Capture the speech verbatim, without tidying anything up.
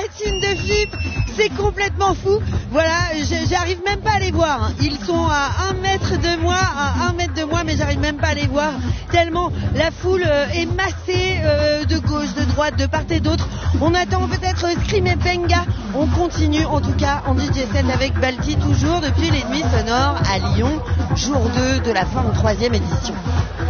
platine de F I P, c'est complètement fou. Voilà, j'arrive même pas à les voir. Ils sont à un mètre de moi, à un mètre de moi, mais j'arrive même pas à les voir. Tellement la foule est massée euh, de gauche, de droite, de part et d'autre. On attend peut-être Scream et Benga. On continue en tout cas en D J set avec Balti, toujours depuis les nuits sonores à Lyon, jour deux de la fin de troisième édition.